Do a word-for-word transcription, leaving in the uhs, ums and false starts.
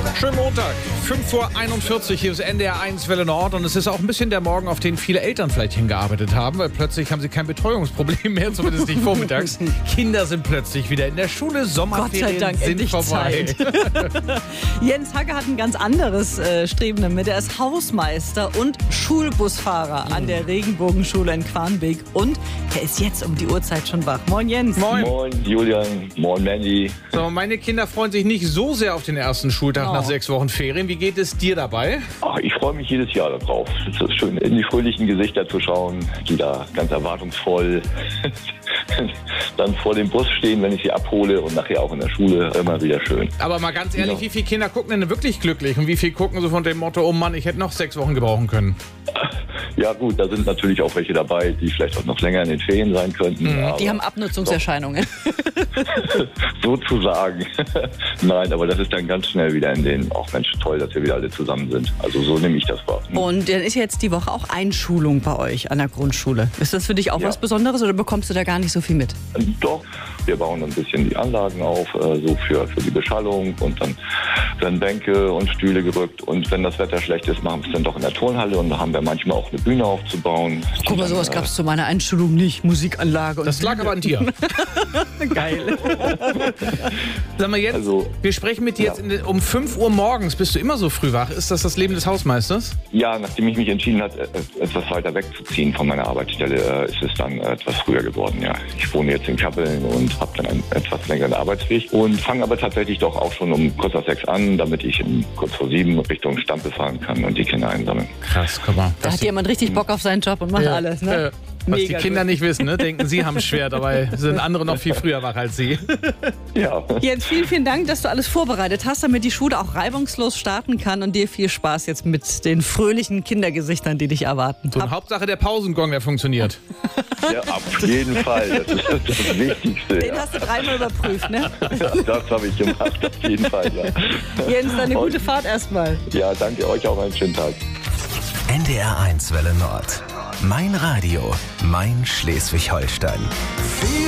Schönen Montag, fünf Uhr einundvierzig, hier ist N D R eins Welle Nord und es ist auch ein bisschen der Morgen, auf den viele Eltern vielleicht hingearbeitet haben, weil plötzlich haben sie kein Betreuungsproblem mehr, zumindest nicht vormittags. Kinder sind plötzlich wieder in der Schule, Sommerferien Gott sei Dank, sind endlich vorbei. Zeit. Jens Hacke hat ein ganz anderes äh, Streben damit. Er ist Hausmeister und Schulbusfahrer an der Regenbogenschule in Quarnbeek und er ist jetzt um die Uhrzeit schon wach. Moin Jens. Moin. Moin Julian, moin Mandy. So, meine Kinder freuen sich nicht so sehr auf den ersten Schultag Oh. nach sechs Wochen Ferien. Wie geht es dir dabei? Ach, ich freue mich jedes Jahr darauf. Es ist schön, in die fröhlichen Gesichter zu schauen, die da ganz erwartungsvoll dann vor dem Bus stehen, wenn ich sie abhole und nachher auch in der Schule. Immer wieder schön. Aber mal ganz ehrlich, Ja. wie viele Kinder gucken denn wirklich glücklich und wie viele gucken so von dem Motto, oh Mann, ich hätte noch sechs Wochen gebrauchen können? Ja gut, da sind natürlich auch welche dabei, die vielleicht auch noch länger in den Ferien sein könnten. Mhm. aber Die haben Abnutzungserscheinungen. sozusagen. Nein, aber das ist dann ganz schnell wieder in den, auch Mensch, toll, dass wir wieder alle zusammen sind. Also so nehme ich das wahr. Und dann ist jetzt die Woche auch Einschulung bei euch an der Grundschule. Ist das für dich auch Ja. was Besonderes oder bekommst du da gar nicht so viel mit? Doch, wir bauen ein bisschen die Anlagen auf, äh, so für, für die Beschallung und dann werden Bänke und Stühle gerückt und wenn das Wetter schlecht ist, machen wir es dann doch in der Turnhalle und da haben wir manchmal auch eine Bühne aufzubauen. Guck mal, sowas gab es zu meiner Einschulung nicht. Musikanlage und Das lag aber an dir. geil. Sag mal jetzt, Also, wir sprechen mit dir ja. jetzt in, um fünf Uhr morgens. Bist du immer so früh wach? Ist das das Leben des Hausmeisters? Ja, nachdem ich mich entschieden habe, etwas weiter wegzuziehen von meiner Arbeitsstelle, äh, ist es dann etwas früher geworden, ja. Ich wohne jetzt in Kappeln und habe dann einen etwas längeren Arbeitsweg und fange aber tatsächlich doch auch schon um kurz nach sechs an, damit ich in, kurz vor sieben Richtung Stampe fahren kann und die Kinder einsammeln. Krass, guck mal. Da hat jemand richtig Bock auf seinen Job und macht Ja, alles, ne? äh, was Mega die Kinder gut. nicht wissen, ne? Denken, sie haben es schwer, dabei sind andere noch viel früher wach als sie. Ja. Jens, vielen, vielen Dank, dass du alles vorbereitet hast, damit die Schule auch reibungslos starten kann und dir viel Spaß jetzt mit den fröhlichen Kindergesichtern, die dich erwarten. So, und Hauptsache der Pausengong, der funktioniert. Ja, auf jeden Fall. Das ist das Wichtigste. Den Ja. hast du dreimal überprüft, ne? Das habe ich gemacht, auf jeden Fall. Ja. Jens, dann eine gute Fahrt erstmal. Ja, danke euch auch einen schönen Tag. N D R eins Welle Nord. Mein Radio, mein Schleswig-Holstein.